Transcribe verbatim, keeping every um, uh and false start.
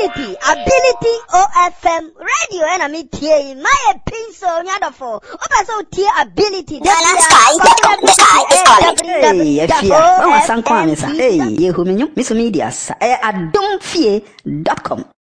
Ability, ability O F M radio and a me tie my pencil nyadofo. Opa so tie ability. The sky, the sky is calling. Hey, Fia, Mama Sankwame, hey, you who me, Miss Media, I don't fear dot com.